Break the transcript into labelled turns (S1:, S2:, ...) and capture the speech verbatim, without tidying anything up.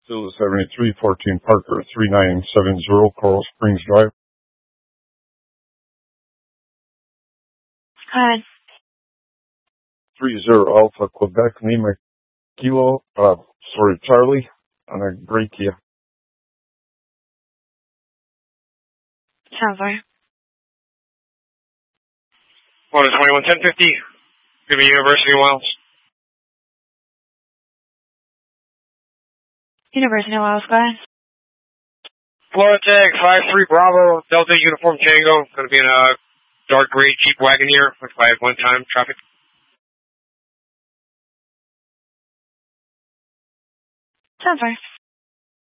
S1: Zulu seventy-three fourteen Parker, three nine seven zero Coral Springs Drive.
S2: Go ahead.
S1: three zero Alpha Quebec Lima Kilo, uh, sorry, Charlie, on a gray Kia.
S2: Sounds right.
S3: Florida twenty-one ten fifty, give me University Wells.
S2: University of Wales, go ahead.
S3: Florida Tag five three Bravo, Delta Uniform Tango, going to be in a dark gray Jeep Wagoneer with five one-time traffic.
S2: Sounds right.